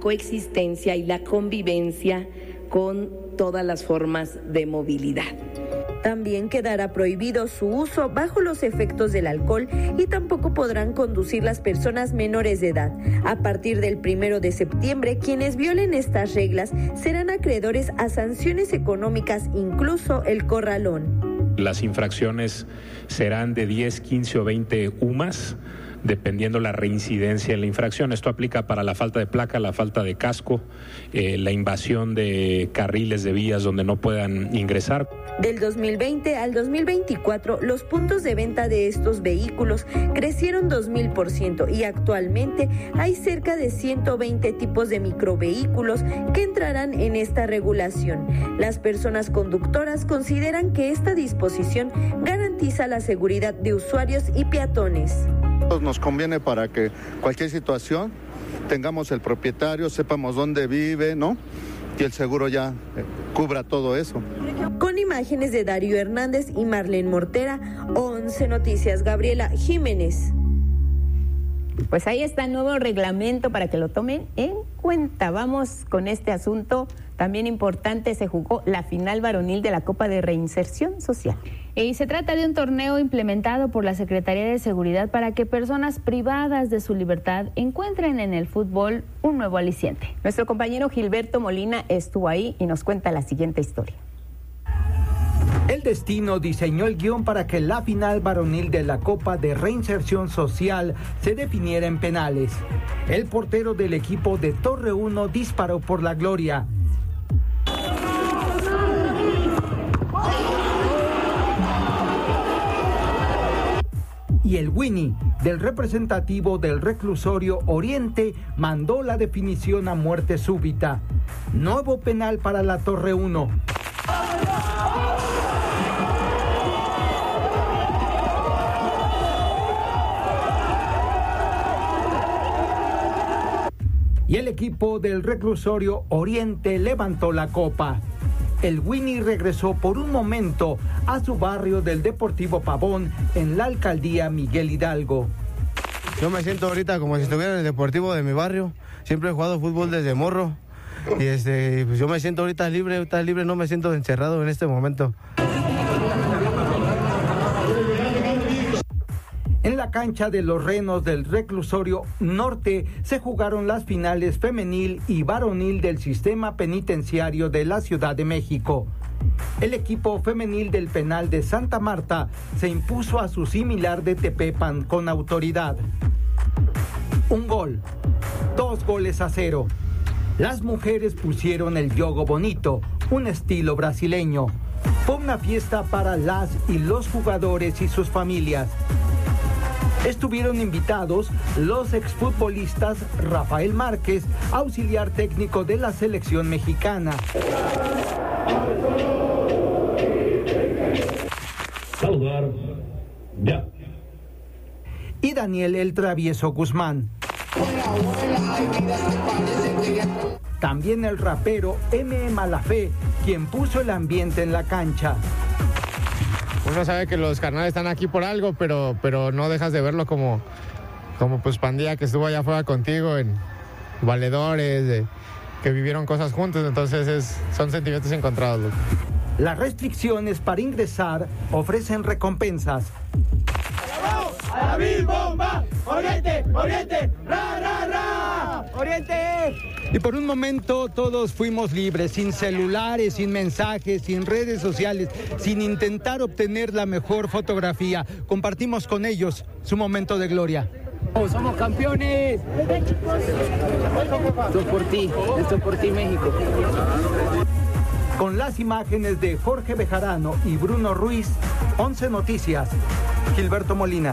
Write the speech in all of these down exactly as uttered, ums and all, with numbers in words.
coexistencia y la convivencia con todas las formas de movilidad. También quedará prohibido su uso bajo los efectos del alcohol y tampoco podrán conducir las personas menores de edad. A partir del primero de septiembre, quienes violen estas reglas serán acreedores a sanciones económicas, incluso el corralón. Las infracciones serán de diez, quince o veinte U M A S, dependiendo la reincidencia en la infracción. Esto aplica para la falta de placa, la falta de casco, eh, la invasión de carriles de vías donde no puedan ingresar. Del dos mil veinte al dos mil veinticuatro, los puntos de venta de estos vehículos crecieron dos mil por ciento y actualmente hay cerca de ciento veinte tipos de microvehículos que entrarán en esta regulación. Las personas conductoras consideran que esta disposición garantiza la seguridad de usuarios y peatones. Nos conviene para que cualquier situación tengamos el propietario, sepamos dónde vive, ¿no? Y el seguro ya eh, cubra todo eso. Con imágenes de Darío Hernández y Marlene Mortera, once Noticias, Gabriela Jiménez. Pues ahí está el nuevo reglamento para que lo tomen en cuenta. Vamos con este asunto también importante. Se jugó la final varonil de la Copa de Reinserción Social. Y se trata de un torneo implementado por la Secretaría de Seguridad para que personas privadas de su libertad encuentren en el fútbol un nuevo aliciente. Nuestro compañero Gilberto Molina estuvo ahí y nos cuenta la siguiente historia. El destino diseñó el guión para que la final varonil de la Copa de Reinserción Social se definiera en penales. El portero del equipo de Torre uno disparó por la gloria. Y el Winnie, del representativo del reclusorio Oriente, mandó la definición a muerte súbita. Nuevo penal para la Torre uno. Y el equipo del reclusorio Oriente levantó la copa. El Winnie regresó por un momento a su barrio del Deportivo Pavón en la alcaldía Miguel Hidalgo. Yo me siento ahorita como si estuviera en el deportivo de mi barrio. Siempre he jugado fútbol desde morro. Y este, pues yo me siento ahorita libre, ahorita libre, no me siento encerrado en este momento. En la cancha de los Renos del Reclusorio Norte se jugaron las finales femenil y varonil del sistema penitenciario de la Ciudad de México. El equipo femenil del penal de Santa Marta se impuso a su similar de Tepepan con autoridad. Un gol, dos goles a cero. Las mujeres pusieron el yogo bonito, un estilo brasileño. Fue una fiesta para las y los jugadores y sus familias. Estuvieron invitados los exfutbolistas Rafael Márquez, auxiliar técnico de la selección mexicana. Saludar, ya. Y Daniel el Travieso Guzmán. También el rapero M. Malafé, quien puso el ambiente en la cancha. Uno sabe que los carnales están aquí por algo, pero, pero no dejas de verlo como, como pues pandilla que estuvo allá afuera contigo, en valedores, de, que vivieron cosas juntos, entonces es, son sentimientos encontrados. Loco. Las restricciones para ingresar ofrecen recompensas. ¡A la Vil Bomba! ¡Oriente! ¡Oriente! ¡Ra, ra, ra! ¡Oriente! Y por un momento todos fuimos libres, sin celulares, sin mensajes, sin redes sociales, sin intentar obtener la mejor fotografía. Compartimos con ellos su momento de gloria. Oh, ¡somos campeones! Esto por ti, esto por ti, México. Con las imágenes de Jorge Bejarano y Bruno Ruiz, once Noticias, Gilberto Molina.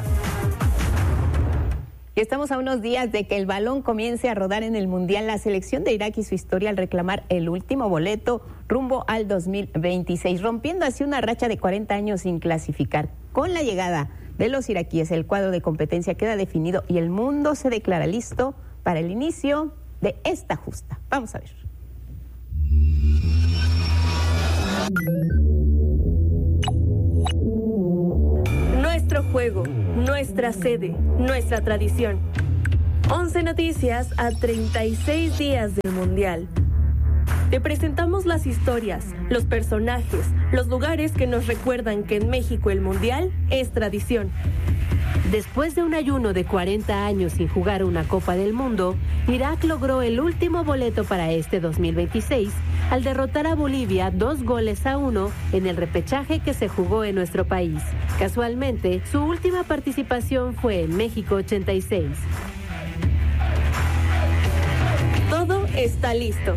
Y estamos a unos días de que el balón comience a rodar en el Mundial. La selección de Irak y su historia al reclamar el último boleto rumbo al dos mil veintiséis, rompiendo así una racha de cuarenta años sin clasificar. Con la llegada de los iraquíes, el cuadro de competencia queda definido y el mundo se declara listo para el inicio de esta justa. Vamos a ver. Nuestro juego, nuestra sede, nuestra tradición. once Noticias a treinta y seis días del Mundial. Te presentamos las historias, los personajes, los lugares que nos recuerdan que en México el Mundial es tradición. Después de un ayuno de cuarenta años sin jugar una Copa del Mundo, Irak logró el último boleto para este dos mil veintiséis al derrotar a Bolivia dos goles a uno en el repechaje que se jugó en nuestro país. Casualmente, su última participación fue en México ochenta y seis. Todo está listo.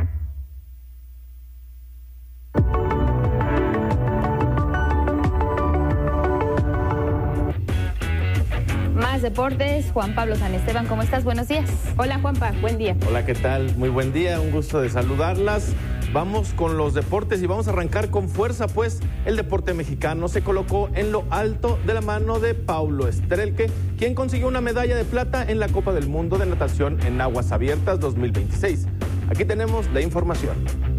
Más deportes, Juan Pablo San Esteban, ¿cómo estás? Buenos días. Hola Juanpa, buen día. Hola, ¿qué tal? Muy buen día, un gusto de saludarlas. Vamos con los deportes y vamos a arrancar con fuerza, pues el deporte mexicano se colocó en lo alto de la mano de Paulo Estrelque, quien consiguió una medalla de plata en la Copa del Mundo de Natación en Aguas Abiertas dos mil veintiséis. Aquí tenemos la información.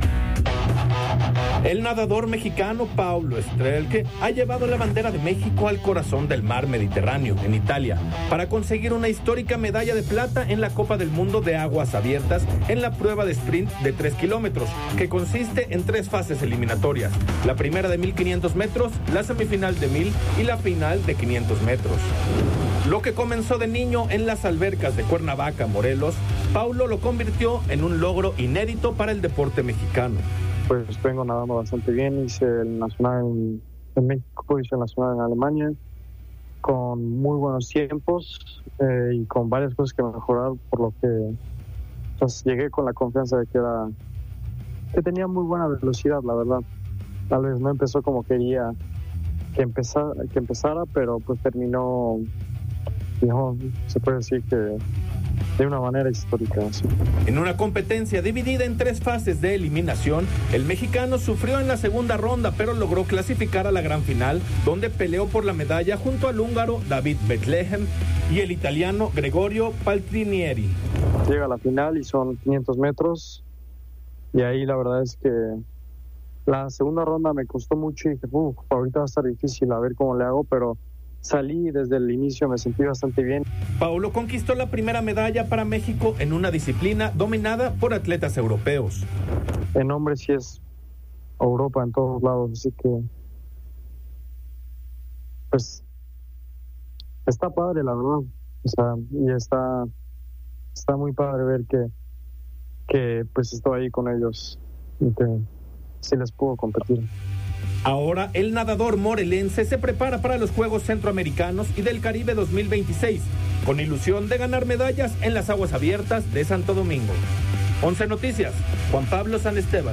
El nadador mexicano Paulo Estrelque ha llevado la bandera de México al corazón del mar Mediterráneo, en Italia, para conseguir una histórica medalla de plata en la Copa del Mundo de Aguas Abiertas en la prueba de sprint de tres kilómetros, que consiste en tres fases eliminatorias: la primera de mil quinientos metros, la semifinal de mil y la final de quinientos metros. Lo que comenzó de niño en las albercas de Cuernavaca, Morelos, Paulo lo convirtió en un logro inédito para el deporte mexicano. Pues vengo nadando bastante bien, hice el nacional en, en México, hice el nacional en Alemania, con muy buenos tiempos eh, y con varias cosas que mejorar, por lo que pues, llegué con la confianza de que era que tenía muy buena velocidad, la verdad. Tal vez no empezó como quería que empezara, que empezara pero pues terminó, digamos, se puede decir que de una manera histórica. Sí. En una competencia dividida en tres fases de eliminación, el mexicano sufrió en la segunda ronda, pero logró clasificar a la gran final, donde peleó por la medalla junto al húngaro David Bethlehem y el italiano Gregorio Paltrinieri. Llega a la final y son quinientos metros, y ahí la verdad es que la segunda ronda me costó mucho y dije, uff, ahorita va a estar difícil, a ver cómo le hago, pero salí desde el inicio, me sentí bastante bien. Paulo conquistó la primera medalla para México en una disciplina dominada por atletas europeos. En hombres sí es Europa en todos lados, así que pues está padre, la verdad. O sea, y está está muy padre ver que que pues estoy ahí con ellos y que sí les puedo competir. Ahora el nadador morelense se prepara para los Juegos Centroamericanos y del Caribe dos mil veintiséis, con ilusión de ganar medallas en las aguas abiertas de Santo Domingo. once Noticias, Juan Pablo San Esteban.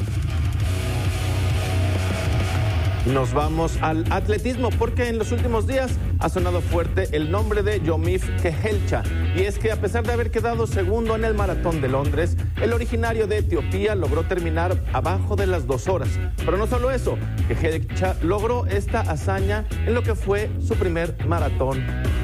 Nos vamos al atletismo porque en los últimos días ha sonado fuerte el nombre de Yomif Kejelcha, y es que a pesar de haber quedado segundo en el maratón de Londres, el originario de Etiopía logró terminar abajo de las dos horas. Pero no solo eso, Kejelcha logró esta hazaña en lo que fue su primer maratón.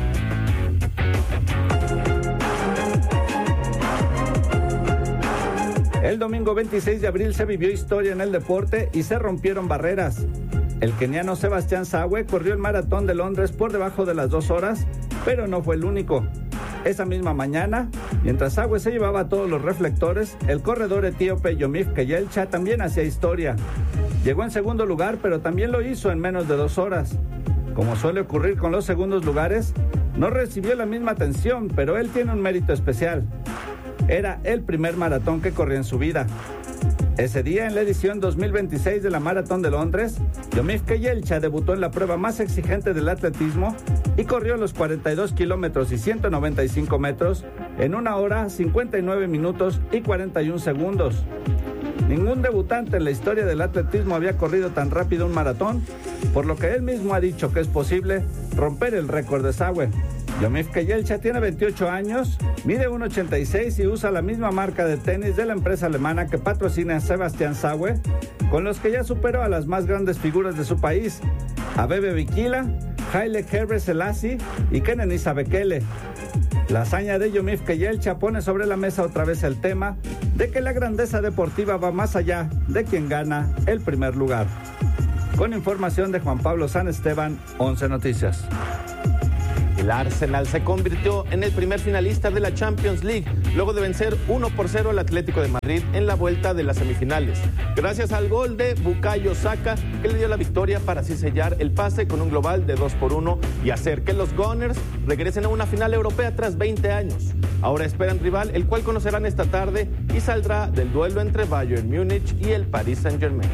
El domingo veintiséis de abril se vivió historia en el deporte y se rompieron barreras. El keniano Sebastián Sawe corrió el maratón de Londres por debajo de las dos horas, pero no fue el único. Esa misma mañana, mientras Sawe se llevaba todos los reflectores, el corredor etíope Yomif Kejelcha también hacía historia. Llegó en segundo lugar, pero también lo hizo en menos de dos horas. Como suele ocurrir con los segundos lugares, no recibió la misma atención, pero él tiene un mérito especial. Era el primer maratón que corrió en su vida. Ese día, en la edición dos mil veintiséis de la Maratón de Londres, Yomif Kejelcha debutó en la prueba más exigente del atletismo y corrió los cuarenta y dos kilómetros y ciento noventa y cinco metros en una hora, cincuenta y nueve minutos y cuarenta y un segundos. Ningún debutante en la historia del atletismo había corrido tan rápido un maratón, por lo que él mismo ha dicho que es posible romper el récord de Sawe. Yomif Kejelcha tiene veintiocho años, mide uno ochenta y seis y usa la misma marca de tenis de la empresa alemana que patrocina a Sebastián Sawe, con los que ya superó a las más grandes figuras de su país, a Bebe Bikila, Haile Gebrselassie y Kenenisa Bekele. La hazaña de Yomif Kejelcha pone sobre la mesa otra vez el tema de que la grandeza deportiva va más allá de quien gana el primer lugar. Con información de Juan Pablo San Esteban, once Noticias. El Arsenal se convirtió en el primer finalista de la Champions League, luego de vencer uno por cero al Atlético de Madrid en la vuelta de las semifinales, gracias al gol de Bukayo Saka, que le dio la victoria para así sellar el pase con un global de dos por uno y hacer que los Gunners regresen a una final europea tras veinte años. Ahora esperan rival, el cual conocerán esta tarde y saldrá del duelo entre Bayern Múnich y el Paris Saint-Germain.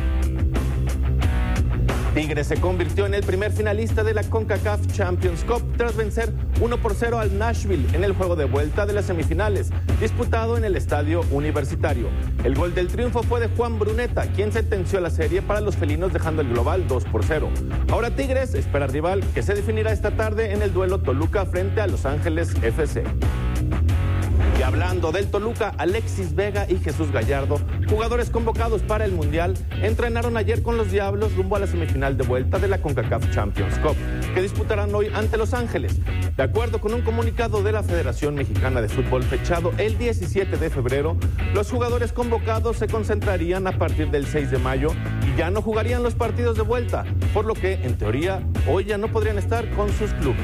Tigres se convirtió en el primer finalista de la CONCACAF Champions Cup tras vencer uno por cero al Nashville en el juego de vuelta de las semifinales, disputado en el estadio universitario. El gol del triunfo fue de Juan Bruneta, quien sentenció la serie para los felinos dejando el global dos por cero. Ahora Tigres espera rival que se definirá esta tarde en el duelo Toluca frente a Los Ángeles F C. Y hablando del Toluca, Alexis Vega y Jesús Gallardo, jugadores convocados para el Mundial, entrenaron ayer con los Diablos rumbo a la semifinal de vuelta de la CONCACAF Champions Cup, que disputarán hoy ante Los Ángeles. De acuerdo con un comunicado de la Federación Mexicana de Fútbol fechado el diecisiete de febrero, los jugadores convocados se concentrarían a partir del seis de mayo y ya no jugarían los partidos de vuelta, por lo que, en teoría, hoy ya no podrían estar con sus clubes.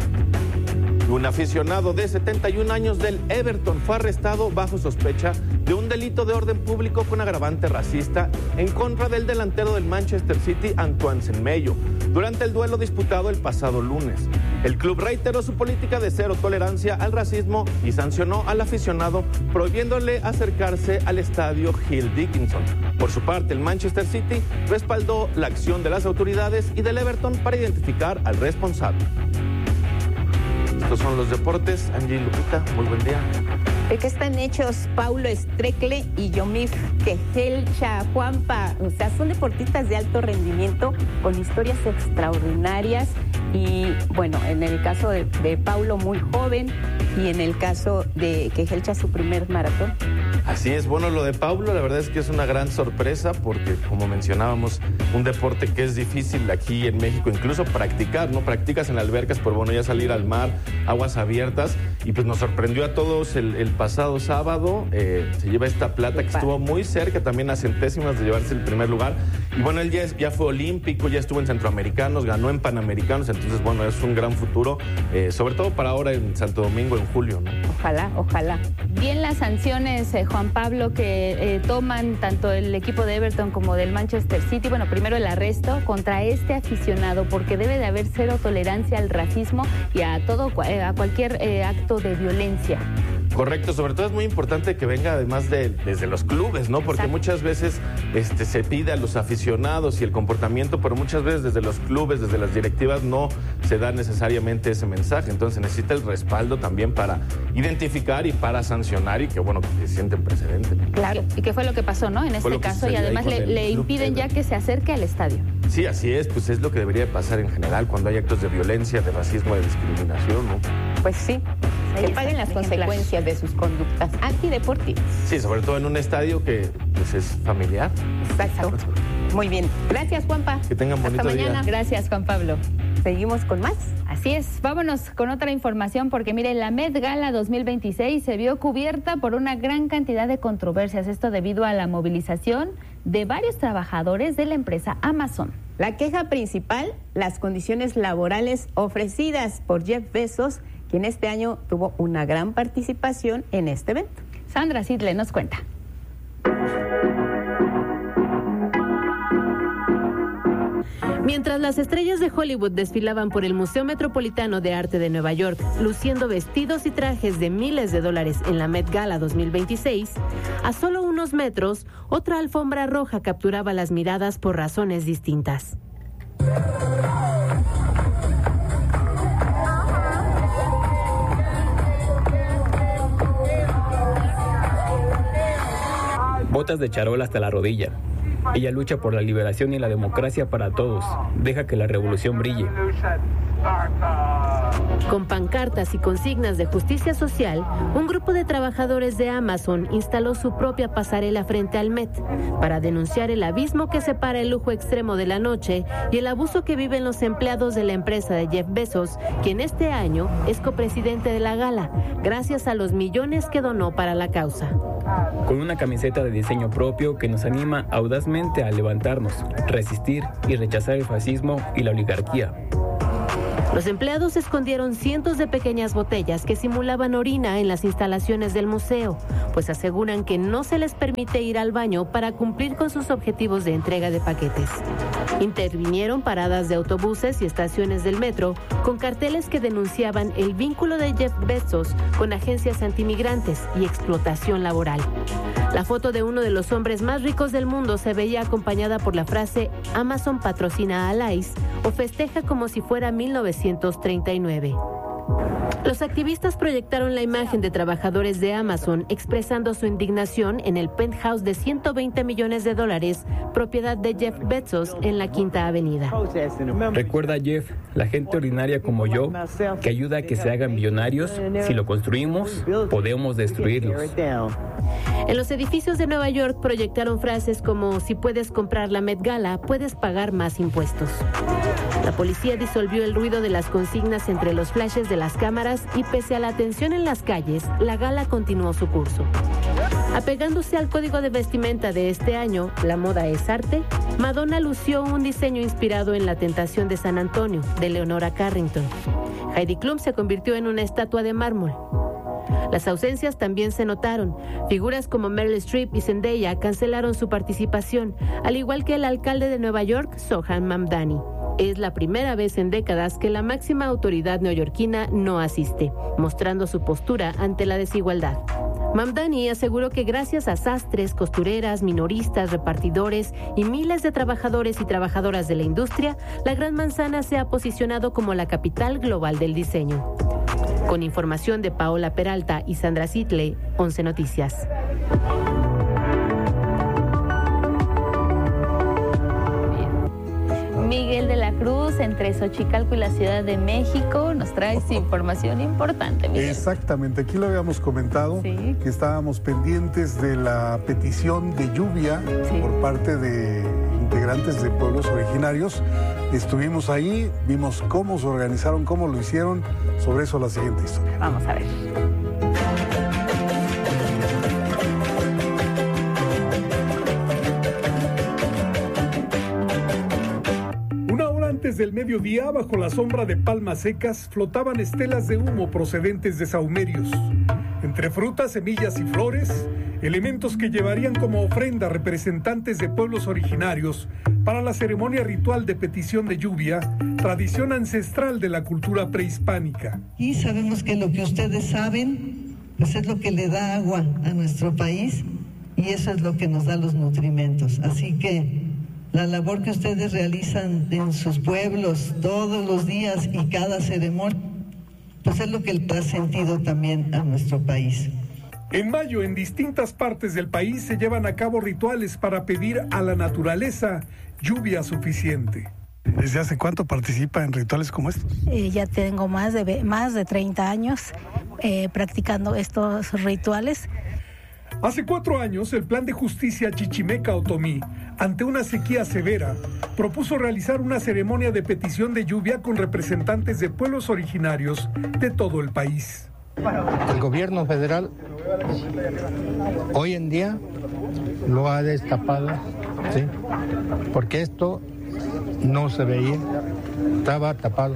Un aficionado de setenta y un años del Everton fue arrestado bajo sospecha de un delito de orden público con agravante racista en contra del delantero del Manchester City, Antoine Semenyo, durante el duelo disputado el pasado lunes. El club reiteró su política de cero tolerancia al racismo y sancionó al aficionado prohibiéndole acercarse al estadio Hill Dickinson. Por su parte, el Manchester City respaldó la acción de las autoridades y del Everton para identificar al responsable. Estos son los deportes. Angie y Lupita, muy buen día. ¿De qué están hechos Paulo Estrecle y Yomif Quejelcha, Juanpa? O sea, son deportistas de alto rendimiento con historias extraordinarias y, bueno, en el caso de, de Paulo muy joven y en el caso de Quejelcha su primer maratón. Así es, bueno, lo de Paulo la verdad es que es una gran sorpresa porque, como mencionábamos, un deporte que es difícil aquí en México, incluso practicar, ¿no? Practicas en albercas, pero bueno, ya salir al mar, aguas abiertas, y pues nos sorprendió a todos el, el pasado sábado, eh, se lleva esta plata que estuvo muy cerca, también a centésimas de llevarse el primer lugar, y bueno, él ya, es, ya fue olímpico, ya estuvo en centroamericanos, ganó en panamericanos, entonces bueno, es un gran futuro, eh, sobre todo para ahora en Santo Domingo en julio, ¿no? Ojalá, ojalá. Bien las sanciones, eh, Juan Pablo, que eh, toman tanto el equipo de Everton como del Manchester City. Bueno, primero el arresto contra este aficionado, porque debe de haber cero tolerancia al racismo y a todo, eh, a cualquier eh, acto de violencia. Correcto, sobre todo es muy importante que venga además de desde los clubes, ¿no? Porque Exacto. muchas veces este, se pide a los aficionados y el comportamiento, pero muchas veces desde los clubes, desde las directivas no se da necesariamente ese mensaje. Entonces se necesita el respaldo también para identificar y para sancionar y que, bueno, que se sienten precedentes. Claro, y qué fue lo que pasó, ¿no? En este caso, y además le, le impiden ya que se acerque al estadio. Sí, así es, pues es lo que debería pasar en general cuando hay actos de violencia, de racismo, de discriminación, ¿no? Pues sí. Que paguen las consecuencias de sus conductas antideportivas. Sí, sobre todo en un estadio que pues, es familiar. Exacto. Muy bien. Gracias, Juanpa. Que tengan bonito Hasta mañana. día. Gracias, Juan Pablo. Seguimos con más. Así es. Vámonos con otra información porque, mire, la Met Gala dos mil veintiséis se vio cubierta por una gran cantidad de controversias. Esto debido a la movilización de varios trabajadores de la empresa Amazon. La queja principal, las condiciones laborales ofrecidas por Jeff Bezos, quien este año tuvo una gran participación en este evento. Sandra Sidle nos cuenta. Mientras las estrellas de Hollywood desfilaban por el Museo Metropolitano de Arte de Nueva York, luciendo vestidos y trajes de miles de dólares en la Met Gala dos mil veintiséis, a solo unos metros, otra alfombra roja capturaba las miradas por razones distintas. Botas de charol hasta la rodilla. Ella lucha por la liberación y la democracia para todos. Deja que la revolución brille. Con pancartas y consignas de justicia social, un grupo de trabajadores de Amazon instaló su propia pasarela frente al Met para denunciar el abismo que separa el lujo extremo de la noche y el abuso que viven los empleados de la empresa de Jeff Bezos, quien este año es copresidente de la gala, gracias a los millones que donó para la causa. Con una camiseta de diseño propio que nos anima audazmente a levantarnos, resistir y rechazar el fascismo y la oligarquía. Los empleados escondieron cientos de pequeñas botellas que simulaban orina en las instalaciones del museo, pues aseguran que no se les permite ir al baño para cumplir con sus objetivos de entrega de paquetes. Intervinieron paradas de autobuses y estaciones del metro con carteles que denunciaban el vínculo de Jeff Bezos con agencias antimigrantes y explotación laboral. La foto de uno de los hombres más ricos del mundo se veía acompañada por la frase "Amazon patrocina a Lice" o festeja como si fuera mil novecientos treinta y nueve. Los activistas proyectaron la imagen de trabajadores de Amazon expresando su indignación en el penthouse de ciento veinte millones de dólares, propiedad de Jeff Bezos en la Quinta Avenida. Recuerda, Jeff, la gente ordinaria como yo, que ayuda a que se hagan millonarios, si lo construimos, podemos destruirlos. En los edificios de Nueva York proyectaron frases como: si puedes comprar la Met Gala, puedes pagar más impuestos. La policía disolvió el ruido de las consignas entre los flashes de las cámaras y pese a la tensión en las calles, la gala continuó su curso. Apegándose al código de vestimenta de este año, la moda es arte, Madonna lució un diseño inspirado en La Tentación de San Antonio, de Leonora Carrington. Heidi Klum se convirtió en una estatua de mármol. Las ausencias también se notaron. Figuras como Meryl Streep y Zendaya cancelaron su participación, al igual que el alcalde de Nueva York, Zohran Mamdani. Es la primera vez en décadas que la máxima autoridad neoyorquina no asiste, mostrando su postura ante la desigualdad. Mamdani aseguró que gracias a sastres, costureras, minoristas, repartidores y miles de trabajadores y trabajadoras de la industria, la Gran Manzana se ha posicionado como la capital global del diseño. Con información de Paola Peralta y Sandra Sitley, Once Noticias. Miguel de la Cruz, entre Xochicalco y la Ciudad de México, nos trae información importante, Miguel. Exactamente, aquí lo habíamos comentado, sí, que estábamos pendientes de la petición de lluvia, sí, por parte de integrantes de pueblos originarios. Estuvimos ahí, vimos cómo se organizaron, cómo lo hicieron. Sobre eso la siguiente historia. Vamos a ver. Antes del mediodía, bajo la sombra de palmas secas, flotaban estelas de humo procedentes de sahumerios. Entre frutas, semillas y flores, elementos que llevarían como ofrenda representantes de pueblos originarios para la ceremonia ritual de petición de lluvia, tradición ancestral de la cultura prehispánica. Y sabemos que lo que ustedes saben, pues es lo que le da agua a nuestro país y eso es lo que nos da los nutrimentos. Así que la labor que ustedes realizan en sus pueblos todos los días y cada ceremonia, pues es lo que le da sentido también a nuestro país. En mayo, en distintas partes del país se llevan a cabo rituales para pedir a la naturaleza lluvia suficiente. ¿Desde hace cuánto participa en rituales como estos? Eh, ya tengo más de, más de treinta años eh, practicando estos rituales. Hace cuatro años, el Plan de Justicia Chichimeca Otomí, ante una sequía severa, propuso realizar una ceremonia de petición de lluvia con representantes de pueblos originarios de todo el país. El gobierno federal hoy en día lo ha destapado, ¿sí? Porque esto no se veía, estaba tapado.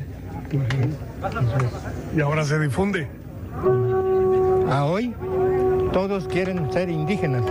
Y ahora se difunde. A hoy todos quieren ser indígenas.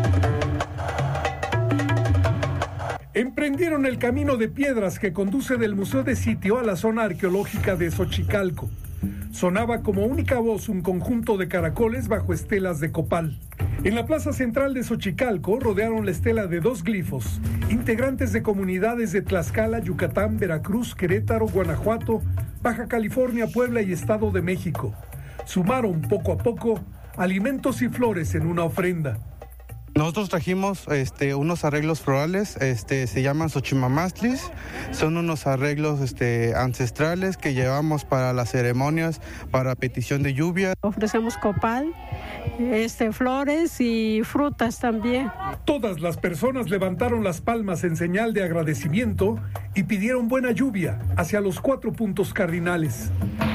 Emprendieron el camino de piedras que conduce del Museo de Sitio a la zona arqueológica de Xochicalco. Sonaba como única voz un conjunto de caracoles bajo estelas de copal. En la plaza central de Xochicalco rodearon la estela de dos glifos, integrantes de comunidades de Tlaxcala, Yucatán, Veracruz, Querétaro, Guanajuato, Baja California, Puebla y Estado de México. Sumaron poco a poco alimentos y flores en una ofrenda. Nosotros trajimos este, unos arreglos florales, este, se llaman xochimamastlis, son unos arreglos este, ancestrales que llevamos para las ceremonias, para petición de lluvia. Ofrecemos copal, este, flores y frutas también. Todas las personas levantaron las palmas en señal de agradecimiento y pidieron buena lluvia hacia los cuatro puntos cardinales.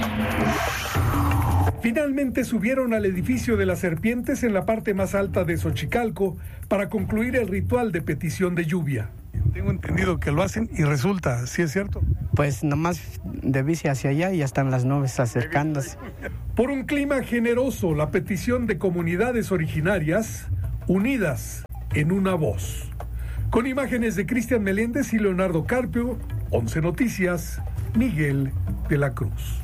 Finalmente subieron al edificio de las serpientes en la parte más alta de Xochicalco para concluir el ritual de petición de lluvia. Tengo entendido que lo hacen y resulta, ¿sí es cierto? Pues nomás de bici hacia allá y ya están las nubes acercándose. Por un clima generoso, la petición de comunidades originarias unidas en una voz. Con imágenes de Cristian Meléndez y Leonardo Carpio, once Noticias, Miguel de la Cruz.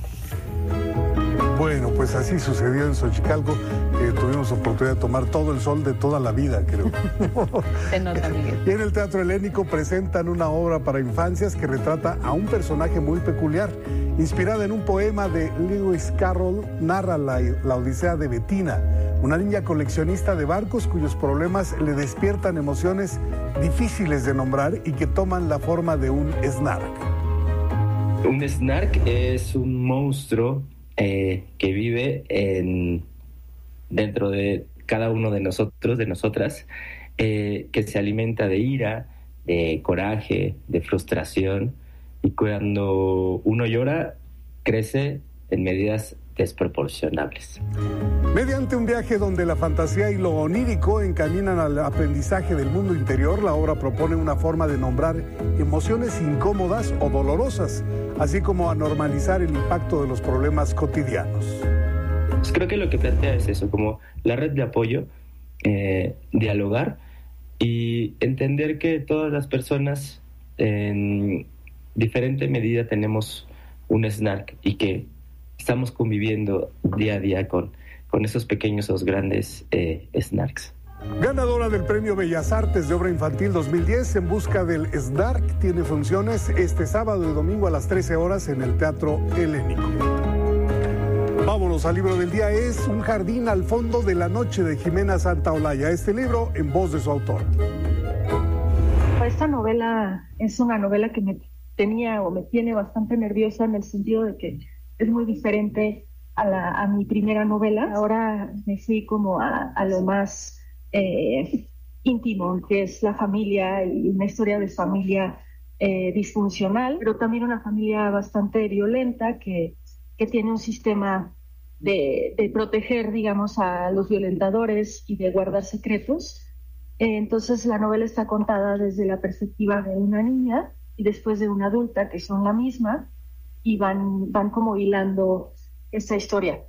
Bueno, pues así sucedió en Xochicalco, que tuvimos oportunidad de tomar todo el sol de toda la vida, creo. Se nota, Miguel. Y en el Teatro Helénico presentan una obra para infancias que retrata a un personaje muy peculiar. Inspirada en un poema de Lewis Carroll, narra la, la odisea de Betina, una niña coleccionista de barcos cuyos problemas le despiertan emociones difíciles de nombrar y que toman la forma de un snark. Un snark es un monstruo eh, que vive en, dentro de cada uno de nosotros, de nosotras, eh, que se alimenta de ira, de coraje, de frustración, y cuando uno llora, crece en medidas desproporcionables. Mediante un viaje donde la fantasía y lo onírico encaminan al aprendizaje del mundo interior, la obra propone una forma de nombrar emociones incómodas o dolorosas, así como a normalizar el impacto de los problemas cotidianos. Pues creo que lo que plantea es eso, como la red de apoyo, eh, dialogar y entender que todas las personas en diferente medida tenemos un snark y que estamos conviviendo día a día con, con esos pequeños o grandes eh, snarks. Ganadora del Premio Bellas Artes de Obra Infantil dos mil diez, En busca del Snark, tiene funciones este sábado y domingo a las trece horas en el Teatro Helénico. Vámonos al libro del día, es Un jardín al fondo de la noche de Jimena Santaolalla. Este libro en voz de su autor. Esta novela es una novela que me tenía o me tiene bastante nerviosa en el sentido de que es muy diferente a, la, a mi primera novela. Ahora me fui como a, a lo más eh, íntimo, que es la familia y una historia de familia eh, disfuncional, pero también una familia bastante violenta que, que tiene un sistema de, de proteger, digamos, a los violentadores y de guardar secretos. Eh, entonces la novela está contada desde la perspectiva de una niña y después de una adulta, que son la misma, y van, van como hilando esta historia.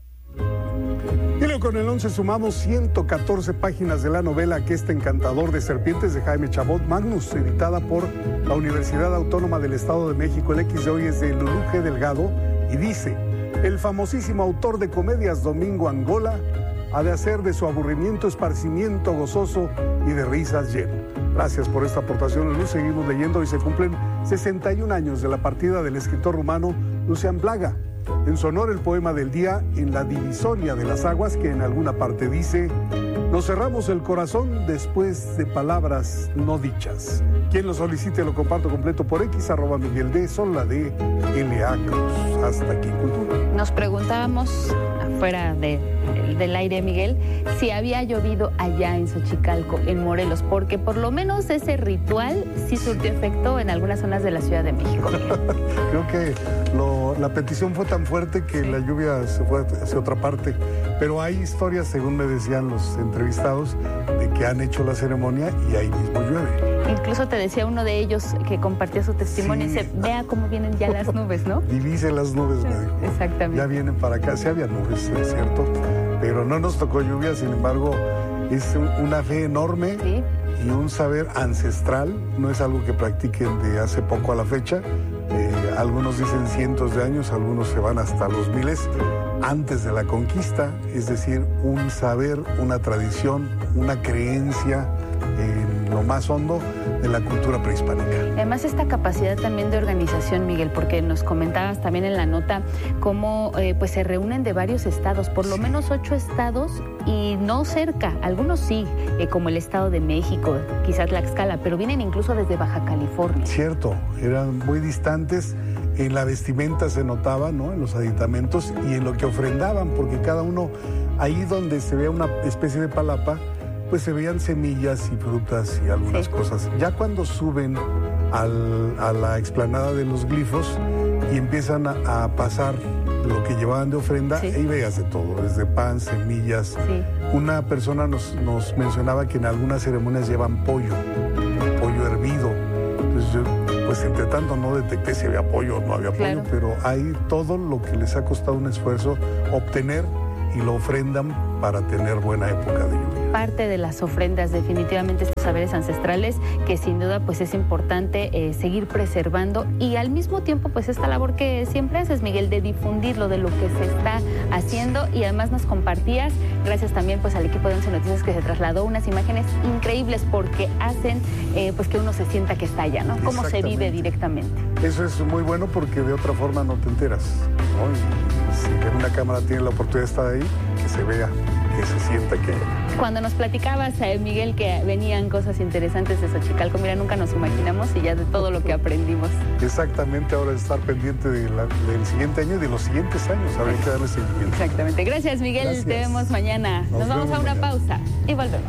Y luego con el once sumamos ciento catorce páginas de la novela Que este encantador de serpientes de Jaime Chabot Magnus, editada por la Universidad Autónoma del Estado de México. El X de hoy es de Lulú G. Delgado y dice: el famosísimo autor de comedias Domingo Angola ha de hacer de su aburrimiento esparcimiento gozoso y de risas lleno. Gracias por esta aportación, Luz. Seguimos leyendo y se cumplen sesenta y un años de la partida del escritor rumano Lucian Blaga. En su honor, el poema del día, En la divisoria de las aguas, que en alguna parte dice: nos cerramos el corazón después de palabras no dichas. Quien lo solicite lo comparto completo por X, arroba Miguel D, son la de L A Cruz. Hasta aquí, Cultura. Nos preguntábamos, afuera de, del aire, Miguel, si había llovido allá en Xochicalco, en Morelos, porque por lo menos ese ritual sí surtió efecto en algunas zonas de la Ciudad de México. Creo que lo, la petición fue tan fuerte que la lluvia se fue hacia otra parte, pero hay historias, según me decían los entrevistados, de que han hecho la ceremonia y ahí mismo llueve. Incluso te decía uno de ellos que compartió su testimonio, sí. Y dice: vea cómo vienen ya las nubes, ¿no? Divise las nubes, me dijo. Exactamente. Ya vienen para acá, sí había nubes, es cierto, pero no nos tocó lluvia. Sin embargo, es una fe enorme, ¿sí? Y un saber ancestral, no es algo que practiquen de hace poco a la fecha. Eh, algunos dicen cientos de años, algunos se van hasta los miles, antes de la conquista, es decir, un saber, una tradición, una creencia en lo más hondo de la cultura prehispánica. Además, esta capacidad también de organización, Miguel, porque nos comentabas también en la nota cómo eh, pues se reúnen de varios estados, por lo menos ocho estados, y no cerca, algunos sí, eh, como el Estado de México, quizás Tlaxcala, pero vienen incluso desde Baja California. Cierto, eran muy distantes. En la vestimenta se notaba, ¿no? En los aditamentos y en lo que ofrendaban, porque cada uno, ahí donde se ve una especie de palapa, pues se veían semillas y frutas y algunas sí. cosas. Ya cuando suben al, a la explanada de los glifos y empiezan a, a pasar lo que llevaban de ofrenda, sí. ahí veías de todo, desde pan, semillas. Sí. Una persona nos, nos mencionaba que en algunas ceremonias llevan pollo, pollo hervido. Entonces yo, pues entre tanto no detecté si había apoyo o no había apoyo, claro. Pero hay todo lo que les ha costado un esfuerzo obtener y lo ofrendan para tener buena época de lluvia. Parte de las ofrendas, definitivamente estos saberes ancestrales que sin duda pues es importante eh, seguir preservando y al mismo tiempo pues esta labor que siempre haces, Miguel, de difundirlo, de lo que se está haciendo y además nos compartías, gracias también pues al equipo de Once Noticias que se trasladó unas imágenes increíbles porque hacen eh, pues que uno se sienta que está allá, ¿no? Cómo se vive directamente. Eso es muy bueno porque de otra forma no te enteras, ¿no? Y si una cámara tiene la oportunidad de estar ahí, que se vea, que se sienta que... Cuando nos platicabas, eh, Miguel, que venían cosas interesantes de Xochicalco, mira, nunca nos imaginamos y ya de todo lo que aprendimos. Exactamente, ahora es estar pendiente de la, del siguiente año y de los siguientes años, habrá que darle seguimiento. Exactamente. Gracias, Miguel. Gracias. Te vemos mañana. Nos, nos vamos a una mañana. pausa y volvemos.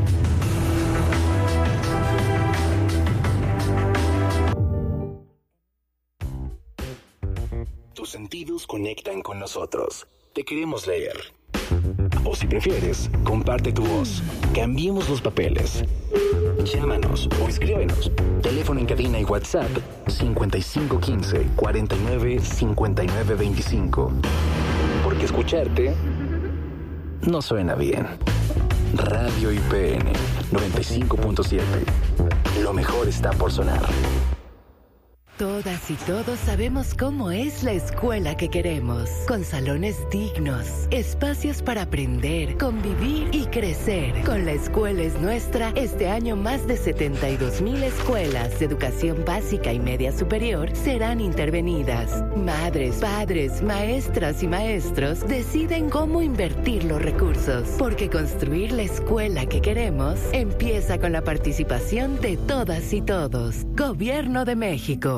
Tus sentidos conectan con nosotros. Te queremos leer. O si prefieres, comparte tu voz. Cambiemos los papeles. Llámanos o escríbenos. Teléfono en cabina y WhatsApp cincuenta y cinco quince, cuarenta y nueve, cincuenta y nueve veinticinco. Porque escucharte no suena bien. Radio I P N noventa y cinco punto siete. Lo mejor está por sonar. Todas y todos sabemos cómo es la escuela que queremos, con salones dignos, espacios para aprender, convivir y crecer. Con La Escuela es Nuestra, este año más de setenta y dos mil escuelas de educación básica y media superior serán intervenidas. Madres, padres, maestras y maestros deciden cómo invertir los recursos, porque construir la escuela que queremos empieza con la participación de todas y todos. Gobierno de México.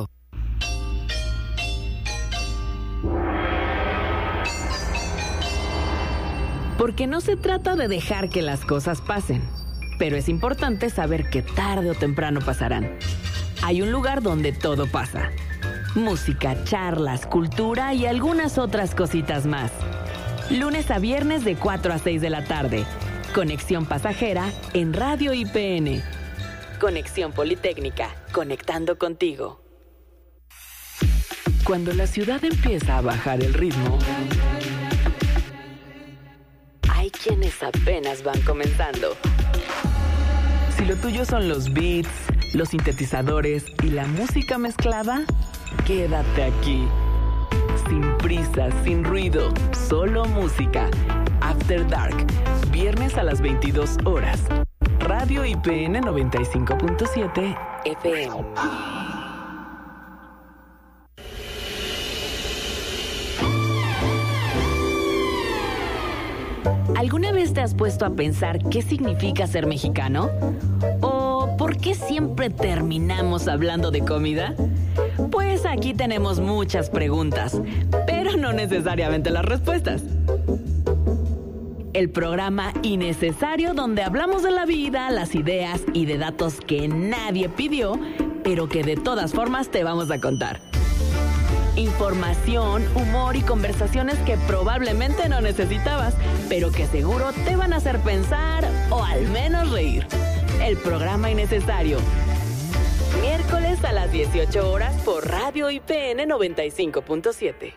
Porque no se trata de dejar que las cosas pasen, pero es importante saber que tarde o temprano pasarán. Hay un lugar donde todo pasa. Música, charlas, cultura y algunas otras cositas más. Lunes a viernes de cuatro a seis de la tarde. Conexión Pasajera en Radio I P N. Conexión Politécnica, conectando contigo. Cuando la ciudad empieza a bajar el ritmo, hay quienes apenas van comenzando. Si lo tuyo son los beats, los sintetizadores y la música mezclada, quédate aquí. Sin prisa, sin ruido, solo música. After Dark, viernes a las veintidós horas. Radio I P N noventa y cinco punto siete F M. ¿Alguna vez te has puesto a pensar qué significa ser mexicano? ¿O por qué siempre terminamos hablando de comida? Pues aquí tenemos muchas preguntas, pero no necesariamente las respuestas. El programa innecesario donde hablamos de la vida, las ideas y de datos que nadie pidió, pero que de todas formas te vamos a contar. Información, humor y conversaciones que probablemente no necesitabas, pero que seguro te van a hacer pensar o al menos reír. El programa innecesario. Miércoles a las dieciocho horas por Radio I P N noventa y cinco punto siete.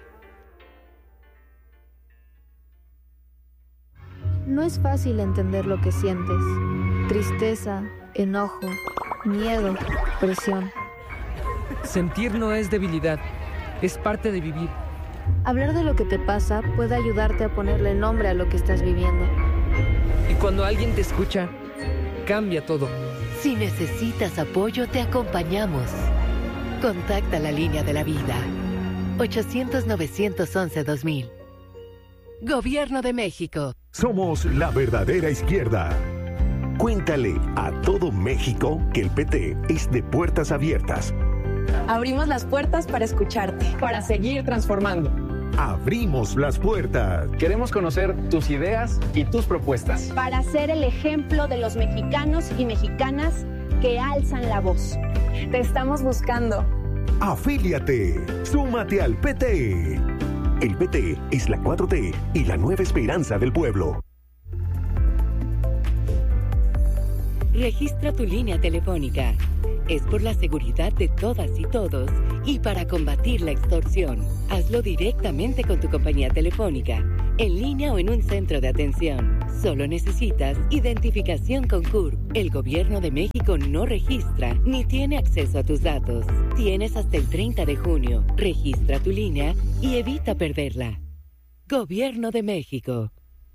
No es fácil entender lo que sientes. Tristeza, enojo, miedo, presión. Sentir no es debilidad. Es parte de vivir. Hablar de lo que te pasa puede ayudarte a ponerle nombre a lo que estás viviendo. Y cuando alguien te escucha, cambia todo. Si necesitas apoyo, te acompañamos. Contacta la línea de la vida. ochocientos, novecientos once, dos mil. Gobierno de México. Somos la verdadera izquierda. Cuéntale a todo México que el P T es de puertas abiertas. Abrimos las puertas para escucharte, para seguir transformando. Abrimos las puertas. Queremos conocer tus ideas y tus propuestas. Para ser el ejemplo de los mexicanos y mexicanas que alzan la voz. Te estamos buscando. Afíliate. Súmate al P T. El P T es la cuatro T y la nueva esperanza del pueblo. Registra tu línea telefónica. Es por la seguridad de todas y todos y para combatir la extorsión. Hazlo directamente con tu compañía telefónica, en línea o en un centro de atención. Solo necesitas identificación con C U R P. El Gobierno de México no registra ni tiene acceso a tus datos. Tienes hasta el treinta de junio. Registra tu línea y evita perderla. Gobierno de México.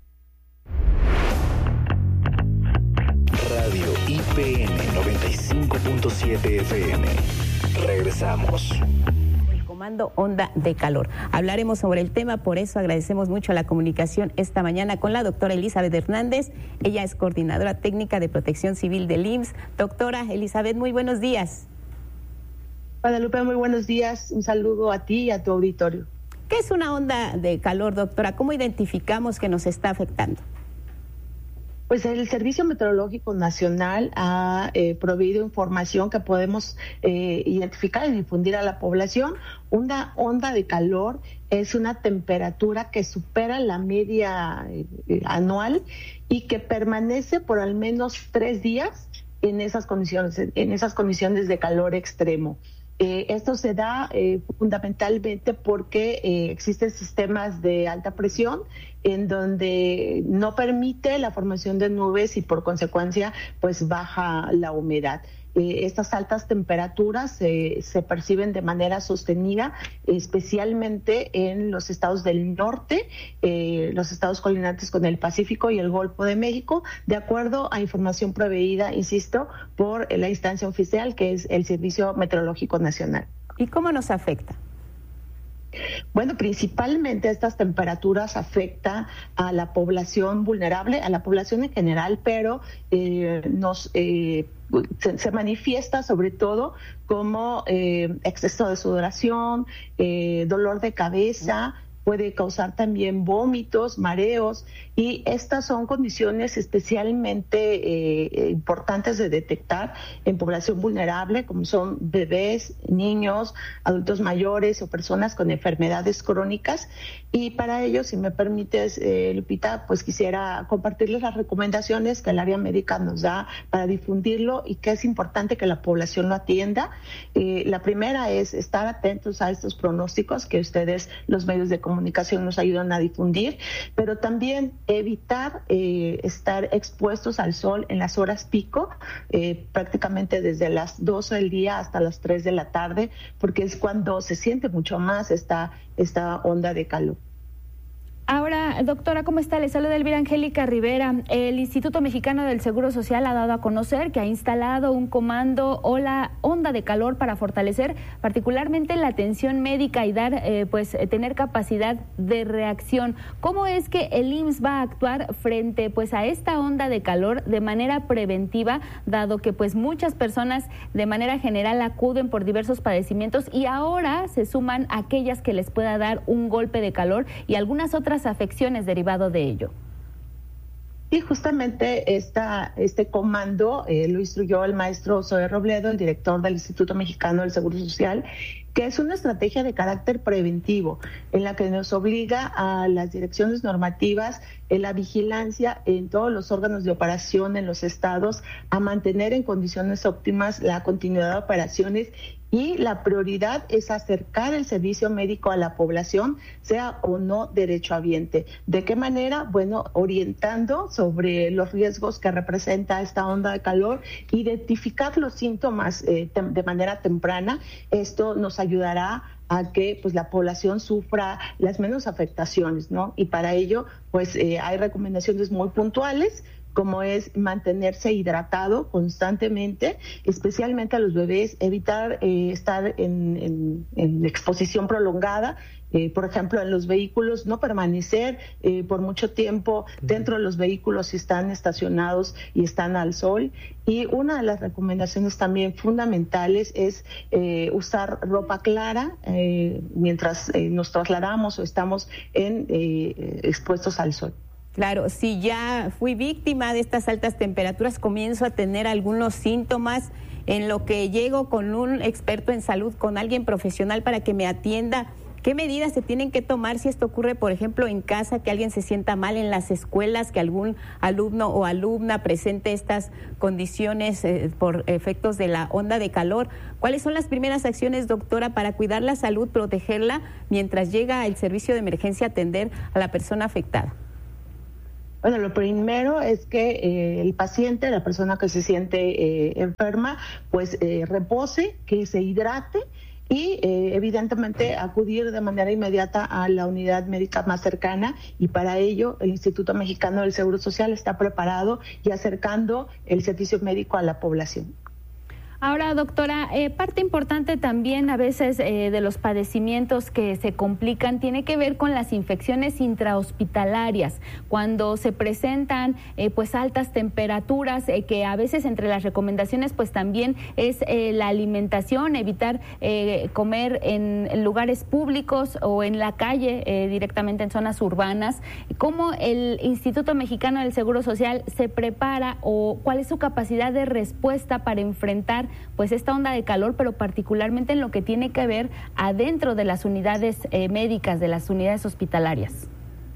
Radio I P N noventa y cinco punto siete F M. Regresamos. El comando Onda de Calor. Hablaremos sobre el tema, por eso agradecemos mucho la comunicación esta mañana con la doctora Elizabeth Hernández. Ella es coordinadora técnica de protección civil del I M S S. Doctora Elizabeth, muy buenos días. Guadalupe, muy buenos días. Un saludo a ti y a tu auditorio. ¿Qué es una onda de calor, doctora? ¿Cómo identificamos que nos está afectando? Pues el Servicio Meteorológico Nacional ha eh, proveído información que podemos eh, identificar y difundir a la población. Una onda de calor es una temperatura que supera la media eh, anual y que permanece por al menos tres días en esas condiciones, en esas condiciones de calor extremo. Eh, esto se da eh, fundamentalmente porque eh, existen sistemas de alta presión en donde no permite la formación de nubes y por consecuencia pues baja la humedad. Eh, estas altas temperaturas eh, se perciben de manera sostenida, especialmente en los estados del norte, eh, los estados colindantes con el Pacífico y el Golfo de México, de acuerdo a información proveída, insisto, por la instancia oficial que es el Servicio Meteorológico Nacional. ¿Y cómo nos afecta? Bueno, principalmente estas temperaturas afectan a la población vulnerable, a la población en general, pero eh, nos eh, se, se manifiesta sobre todo como eh, exceso de sudoración, eh, dolor de cabeza, puede causar también vómitos, mareos, y estas son condiciones especialmente eh, importantes de detectar en población vulnerable, como son bebés, niños, adultos mayores o personas con enfermedades crónicas. Y para ello, si me permites, eh, Lupita, pues quisiera compartirles las recomendaciones que el área médica nos da para difundirlo y que es importante que la población lo atienda. Eh, la primera es estar atentos a estos pronósticos que ustedes, los medios de comunicación, comunicación nos ayudan a difundir, pero también evitar eh, estar expuestos al sol en las horas pico, eh, prácticamente desde las doce del día hasta las tres de la tarde, porque es cuando se siente mucho más esta, esta onda de calor. Ahora, doctora, ¿cómo está? Le saluda Elvira Angélica Rivera. El Instituto Mexicano del Seguro Social ha dado a conocer que ha instalado un comando o la onda de calor para fortalecer particularmente la atención médica y dar, eh, pues, tener capacidad de reacción. ¿Cómo es que el I M S S va a actuar frente, pues, a esta onda de calor de manera preventiva, dado que, pues, muchas personas de manera general acuden por diversos padecimientos y ahora se suman aquellas que les pueda dar un golpe de calor y algunas otras afecciones derivado de ello? Y justamente esta, este comando eh, lo instruyó el maestro Zoe Robledo, el director del Instituto Mexicano del Seguro Social, que es una estrategia de carácter preventivo en la que nos obliga a las direcciones normativas en la vigilancia en todos los órganos de operación en los estados a mantener en condiciones óptimas la continuidad de operaciones. Y la prioridad es acercar el servicio médico a la población, sea o no derechohabiente. ¿De qué manera? Bueno, orientando sobre los riesgos que representa esta onda de calor, identificar los síntomas eh, de manera temprana. Esto nos ayudará a que pues la población sufra las menos afectaciones, ¿no? Y para ello, pues eh, hay recomendaciones muy puntuales, como es mantenerse hidratado constantemente, especialmente a los bebés, evitar eh, estar en, en, en exposición prolongada, eh, por ejemplo, en los vehículos, no permanecer eh, por mucho tiempo dentro de los vehículos si están estacionados y están al sol. Y una de las recomendaciones también fundamentales es eh, usar ropa clara eh, mientras eh, nos trasladamos o estamos en, eh, expuestos al sol. Claro, si ya fui víctima de estas altas temperaturas, comienzo a tener algunos síntomas, en lo que llego con un experto en salud, con alguien profesional para que me atienda, ¿Qué medidas se tienen que tomar si esto ocurre, por ejemplo, en casa, que alguien se sienta mal, en las escuelas, que algún alumno o alumna presente estas condiciones eh, por efectos de la onda de calor? ¿Cuáles son las primeras acciones, doctora, para cuidar la salud, protegerla, mientras llega el servicio de emergencia a atender a la persona afectada? Bueno, lo primero es que eh, el paciente, la persona que se siente eh, enferma, pues eh, repose, que se hidrate y eh, evidentemente acudir de manera inmediata a la unidad médica más cercana, y para ello el Instituto Mexicano del Seguro Social está preparado y acercando el servicio médico a la población. Ahora, doctora, eh, parte importante también a veces eh, de los padecimientos que se complican tiene que ver con las infecciones intrahospitalarias, cuando se presentan eh, pues altas temperaturas, eh, que a veces entre las recomendaciones pues también es eh, la alimentación, evitar eh, comer en, en lugares públicos o en la calle, eh, directamente en zonas urbanas. ¿Cómo el Instituto Mexicano del Seguro Social se prepara o cuál es su capacidad de respuesta para enfrentar pues esta onda de calor, pero particularmente en lo que tiene que ver adentro de las unidades eh, médicas, de las unidades hospitalarias?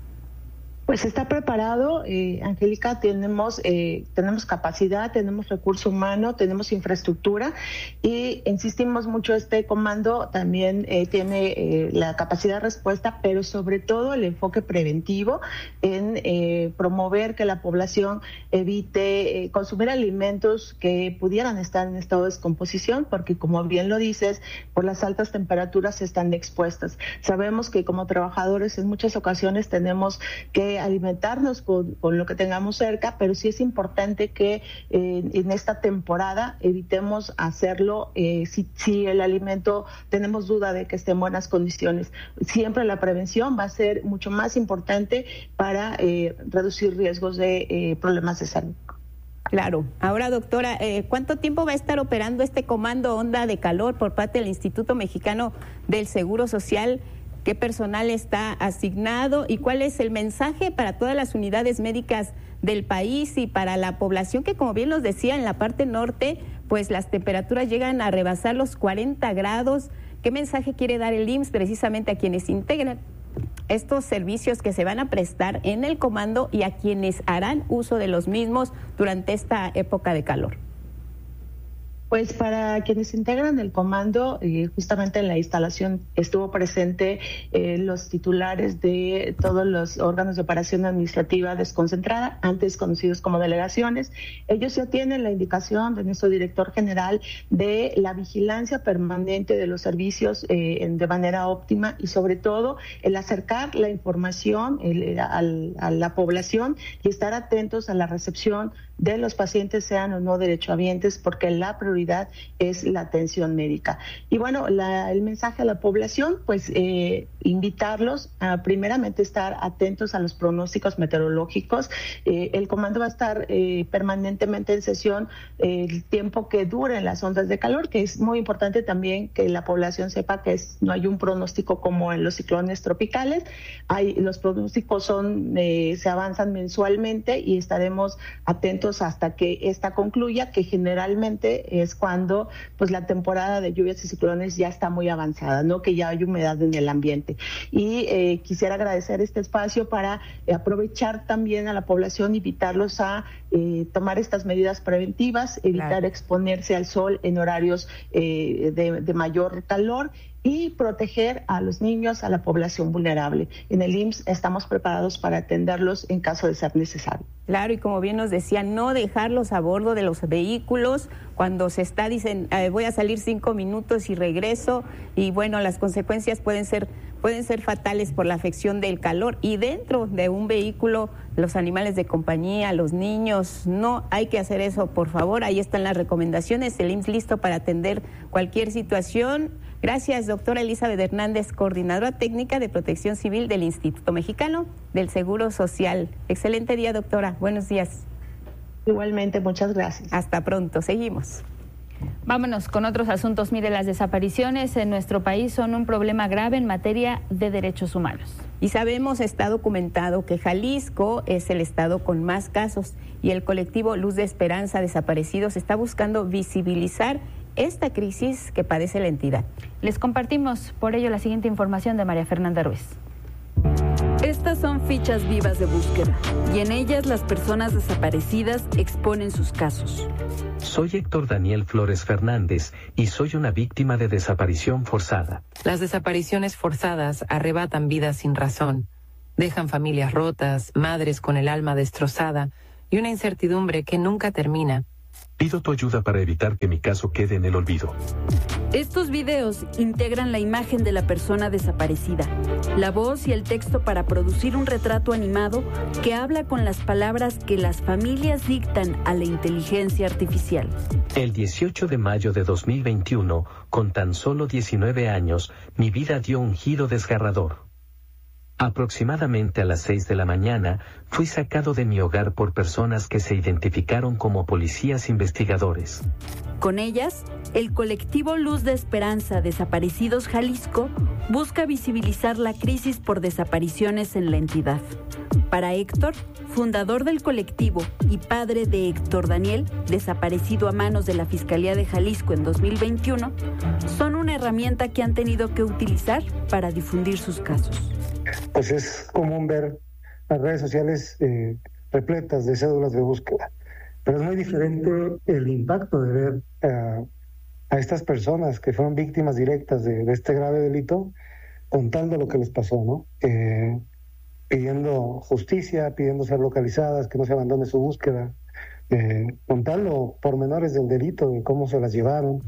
Pues está preparado, eh, Angélica, tenemos, eh, tenemos capacidad, tenemos recurso humano, tenemos infraestructura y insistimos mucho, este comando también eh, tiene eh, la capacidad de respuesta, pero sobre todo el enfoque preventivo en eh, promover que la población evite eh, consumir alimentos que pudieran estar en estado de descomposición, porque como bien lo dices, por las altas temperaturas están expuestas. Sabemos que como trabajadores en muchas ocasiones tenemos que alimentarnos con, con lo que tengamos cerca, pero sí es importante que eh, en esta temporada evitemos hacerlo eh, si, si el alimento tenemos duda de que esté en buenas condiciones. Siempre la prevención va a ser mucho más importante para eh, reducir riesgos de eh, problemas de salud. Claro. Ahora, doctora, eh, ¿cuánto tiempo va a estar operando este comando onda de calor por parte del Instituto Mexicano del Seguro Social? ¿Qué personal está asignado y cuál es el mensaje para todas las unidades médicas del país y para la población que, como bien nos decía, en la parte norte, pues las temperaturas llegan a rebasar los cuarenta grados? ¿Qué mensaje quiere dar el I M S S precisamente a quienes integran estos servicios que se van a prestar en el comando y a quienes harán uso de los mismos durante esta época de calor? Pues para quienes integran el comando, eh, justamente en la instalación estuvo presente eh, los titulares de todos los órganos de operación administrativa desconcentrada, antes conocidos como delegaciones. Ellos ya tienen la indicación de nuestro director general de la vigilancia permanente de los servicios eh, de manera óptima y sobre todo el acercar la información el, al, a la población y estar atentos a la recepción de los pacientes, sean o no derechohabientes, porque la prioridad es la atención médica. Y bueno, la, el mensaje a la población, pues eh, invitarlos a primeramente estar atentos a los pronósticos meteorológicos. Eh, el comando va a estar eh, permanentemente en sesión eh, el tiempo que duren las ondas de calor, que es muy importante también que la población sepa que es, no hay un pronóstico como en los ciclones tropicales. Hay, los pronósticos son eh, se avanzan mensualmente y estaremos atentos hasta que esta concluya, que generalmente es cuando pues la temporada de lluvias y ciclones ya está muy avanzada, ¿no? Que ya hay humedad en el ambiente. Y eh, quisiera agradecer este espacio para eh, aprovechar también a la población, invitarlos a eh, tomar estas medidas preventivas, evitar claro. exponerse al sol en horarios eh, de, de mayor calor y proteger a los niños, a la población vulnerable. En el I M S S estamos preparados para atenderlos en caso de ser necesario. Claro, y como bien nos decía, no dejarlos a bordo de los vehículos cuando se está, dicen, eh, voy a salir cinco minutos y regreso, y bueno, las consecuencias pueden ser pueden ser fatales por la afección del calor. Y dentro de un vehículo, los animales de compañía, los niños, no hay que hacer eso, por favor. Ahí están las recomendaciones, el I M S S listo para atender cualquier situación. Gracias, doctora Elizabeth Hernández, coordinadora técnica de Protección Civil del Instituto Mexicano del Seguro Social. Excelente día, doctora. Buenos días. Igualmente, muchas gracias. Hasta pronto. Seguimos. Vámonos con otros asuntos. Mire, las desapariciones en nuestro país son un problema grave en materia de derechos humanos. Y sabemos, está documentado, que Jalisco es el estado con más casos y el colectivo Luz de Esperanza Desaparecidos está buscando visibilizar esta crisis que padece la entidad. Les compartimos por ello la siguiente información de María Fernanda Ruiz. Estas son fichas vivas de búsqueda y en ellas las personas desaparecidas exponen sus casos. Soy Héctor Daniel Flores Fernández y soy una víctima de desaparición forzada. Las desapariciones forzadas arrebatan vidas sin razón, dejan familias rotas, madres con el alma destrozada y una incertidumbre que nunca termina. Pido tu ayuda para evitar que mi caso quede en el olvido. Estos videos integran la imagen de la persona desaparecida, la voz y el texto para producir un retrato animado que habla con las palabras que las familias dictan a la inteligencia artificial. El dieciocho de mayo de dos mil veintiuno, con tan solo diecinueve años, mi vida dio un giro desgarrador. Aproximadamente a las seis de la mañana, fui sacado de mi hogar por personas que se identificaron como policías investigadores. Con ellas, el colectivo Luz de Esperanza Desaparecidos Jalisco busca visibilizar la crisis por desapariciones en la entidad. Para Héctor, fundador del colectivo y padre de Héctor Daniel, desaparecido a manos de la Fiscalía de Jalisco en dos mil veintiuno, son una herramienta que han tenido que utilizar para difundir sus casos. Pues es común ver las redes sociales eh, repletas de cédulas de búsqueda, pero es muy diferente el impacto de ver uh, a estas personas que fueron víctimas directas de, de este grave delito contando lo que les pasó, ¿no? Eh, pidiendo justicia, pidiendo ser localizadas, que no se abandone su búsqueda, eh, contando pormenores del delito, de cómo se las llevaron.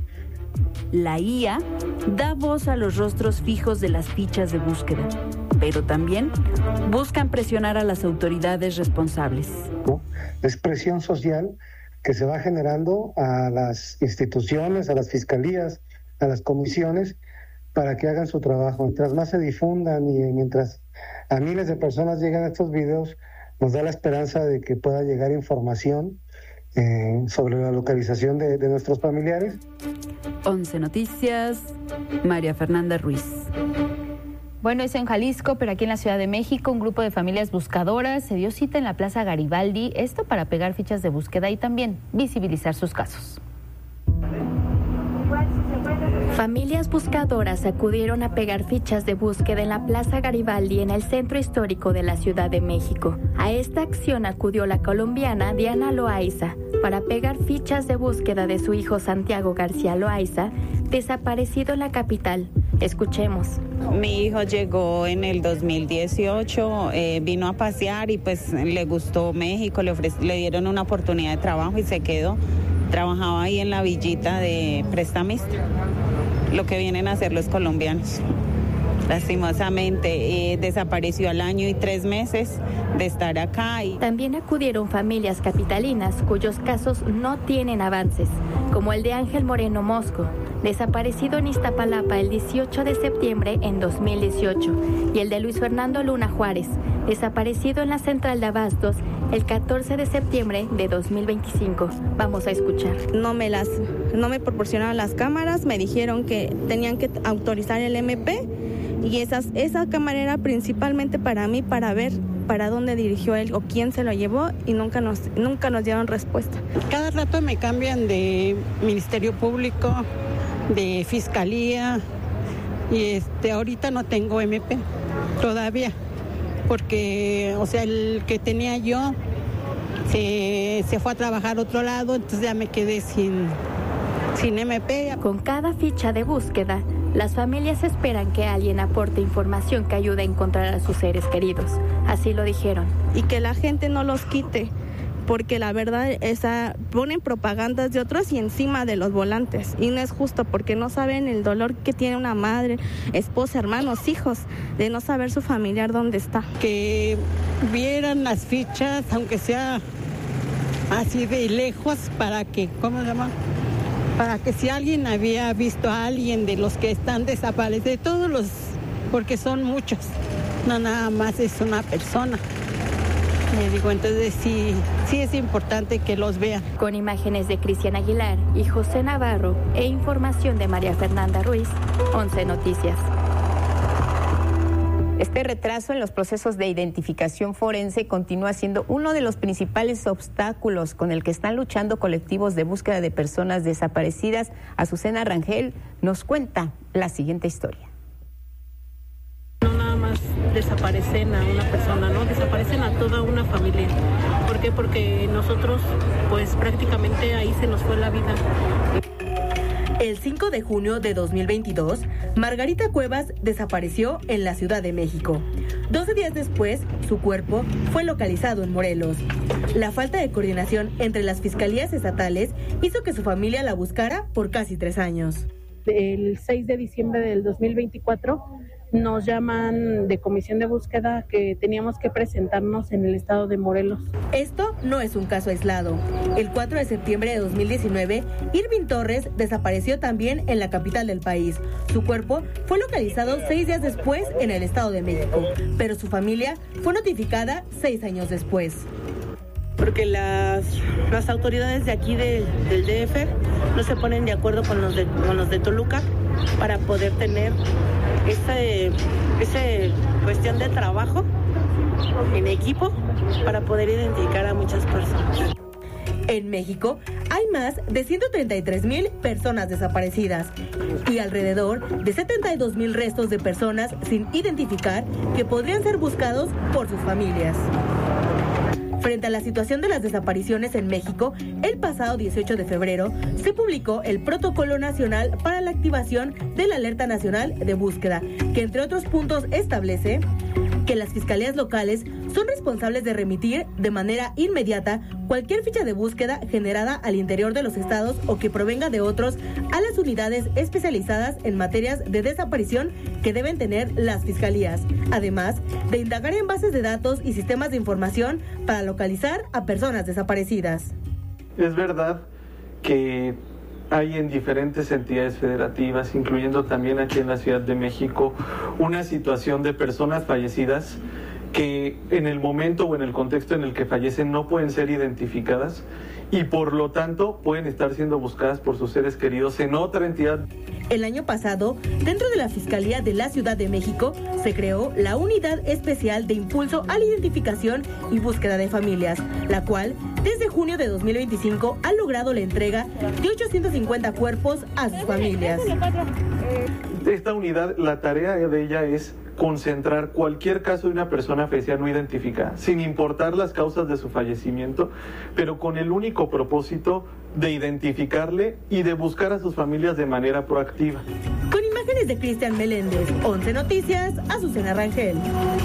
La I A da voz a los rostros fijos de las fichas de búsqueda, pero también buscan presionar a las autoridades responsables. ¿No? Es presión social que se va generando a las instituciones, a las fiscalías, a las comisiones, para que hagan su trabajo. Mientras más se difundan y mientras a miles de personas llegan a estos videos, nos da la esperanza de que pueda llegar información eh, sobre la localización de, de nuestros familiares. once Noticias, María Fernanda Ruiz. Bueno, es en Jalisco, pero aquí en la Ciudad de México, un grupo de familias buscadoras se dio cita en la Plaza Garibaldi, esto para pegar fichas de búsqueda y también visibilizar sus casos. Familias buscadoras acudieron a pegar fichas de búsqueda en la Plaza Garibaldi en el centro histórico de la Ciudad de México. A esta acción acudió la colombiana Diana Loaiza para pegar fichas de búsqueda de su hijo Santiago García Loaiza, desaparecido en la capital. Escuchemos. Mi hijo llegó en el dos mil dieciocho, eh, vino a pasear y pues le gustó México, le, ofrec- le dieron una oportunidad de trabajo y se quedó. Trabajaba ahí en la villita de prestamista, lo que vienen a hacer los colombianos. Lastimosamente eh, desapareció al año y tres meses de estar acá. Y... También acudieron familias capitalinas cuyos casos no tienen avances, como el de Ángel Moreno Mosco, desaparecido en Iztapalapa el dieciocho de septiembre en dos mil dieciocho, y el de Luis Fernando Luna Juárez, desaparecido en la central de Abastos el catorce de septiembre de dos mil veinticinco. Vamos a escuchar. No me las, no me proporcionaron las cámaras, me dijeron que tenían que autorizar el M P y esas, esa cámara era principalmente para mí, para ver para dónde dirigió él o quién se lo llevó y nunca nos, nunca nos dieron respuesta. Cada rato me cambian de Ministerio Público, de Fiscalía y este ahorita no tengo M P todavía. Porque, o sea, el que tenía yo se, se fue a trabajar a otro lado, entonces ya me quedé sin, sin M P. Con cada ficha de búsqueda, las familias esperan que alguien aporte información que ayude a encontrar a sus seres queridos. Así lo dijeron. Y que la gente no los quite, porque la verdad esa ponen propagandas de otros y encima de los volantes y no es justo porque no saben el dolor que tiene una madre, esposa, hermanos, hijos, de no saber su familiar dónde está. Que vieran las fichas, aunque sea así de lejos, para que, ¿cómo se llama? Para que si alguien había visto a alguien de los que están desaparecidos, todos los, porque son muchos, no nada más es una persona. Le digo, entonces sí, sí es importante que los vean. Con imágenes de Cristian Aguilar y José Navarro e información de María Fernanda Ruiz, once Noticias. Este retraso en los procesos de identificación forense continúa siendo uno de los principales obstáculos con el que están luchando colectivos de búsqueda de personas desaparecidas. Azucena Rangel nos cuenta la siguiente historia. No nada más desaparecen a una persona, ¿no? Desaparecen a toda una familia. ¿Por qué? Porque nosotros, pues prácticamente ahí se nos fue la vida. El cinco de junio de dos mil veintidós, Margarita Cuevas desapareció en la Ciudad de México. doce días después, su cuerpo fue localizado en Morelos. La falta de coordinación entre las fiscalías estatales hizo que su familia la buscara por casi tres años. El seis de diciembre del dos mil veinticuatro nos llaman de comisión de búsqueda que teníamos que presentarnos en el estado de Morelos. Esto no es un caso aislado. El cuatro de septiembre de dos mil diecinueve, Irving Torres desapareció también en la capital del país. Su cuerpo fue localizado seis días después en el estado de México, pero su familia fue notificada seis años después. Porque las, las autoridades de aquí de, del D F no se ponen de acuerdo con los de, con los de Toluca para poder tener esa ese cuestión de trabajo en equipo para poder identificar a muchas personas. En México hay más de ciento treinta y tres mil personas desaparecidas y alrededor de setenta y dos mil restos de personas sin identificar que podrían ser buscados por sus familias. Frente a la situación de las desapariciones en México, el pasado dieciocho de febrero se publicó el Protocolo Nacional para la Activación de la Alerta Nacional de Búsqueda, que entre otros puntos establece que las fiscalías locales son responsables de remitir de manera inmediata cualquier ficha de búsqueda generada al interior de los estados o que provenga de otros a las unidades especializadas en materias de desaparición que deben tener las fiscalías, además de indagar en bases de datos y sistemas de información para localizar a personas desaparecidas. Es verdad que hay en diferentes entidades federativas, incluyendo también aquí en la Ciudad de México, una situación de personas fallecidas que en el momento o en el contexto en el que fallecen no pueden ser identificadas y por lo tanto pueden estar siendo buscadas por sus seres queridos en otra entidad. El año pasado, dentro de la Fiscalía de la Ciudad de México, se creó la Unidad Especial de Impulso a la Identificación y Búsqueda de Familias, la cual, desde junio de dos mil veinticinco, ha logrado la entrega de ochocientos cincuenta cuerpos a sus familias. Esta unidad, la tarea de ella es concentrar cualquier caso de una persona fallecida no identificada, sin importar las causas de su fallecimiento, pero con el único propósito de identificarle y de buscar a sus familias de manera proactiva. Con imágenes de Cristian Meléndez, once Noticias, Azucena Rangel.